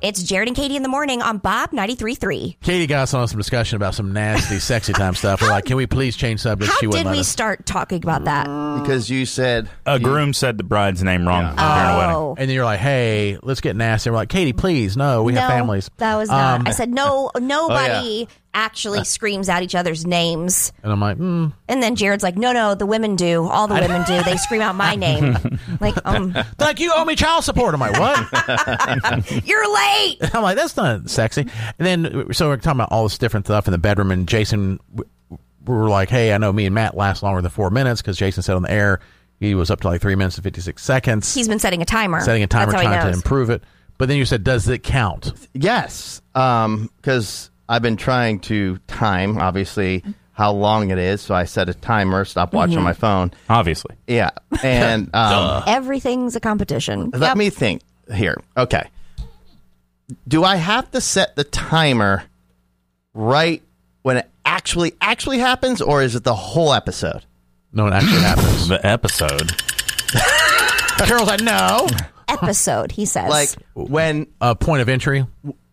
It's Jared and Katie in the morning on Bob 93.3. Katie got us on some discussion about some nasty, sexy time stuff. We're like, can we please change subjects? How She wouldn't did let we us. start talking about that? Because you said A groom said the bride's name wrong during a wedding. Oh. And then you're like, hey, let's get nasty. We're like, Katie, please, no, we have families. That was not. I said, no, nobody actually screams out each other's names. And I'm like, And then Jared's like, no, the women do. All the women do. They scream out my name. Like, like, you owe me child support. I'm like, what? you're late. I'm like, that's not sexy. And then, so we're talking about all this different stuff in the bedroom, and Jason, we were like, hey, I know me and Matt last longer than 4 minutes because Jason said on the air he was up to like 3 minutes and 56 seconds. He's been setting a timer. Setting a timer, That's how he trying to knows. improve it. But then you said, does it count? yes, because I've been trying to time, obviously, how long it is. So I set a timer, stopwatch on my phone. Obviously. Yeah. And Everything's a competition. let me think here. Okay. Do I have to set the timer right when it actually happens, or is it the whole episode? No, it actually happens. The episode. Carol's like, no. Episode, he says. Like when Point of entry.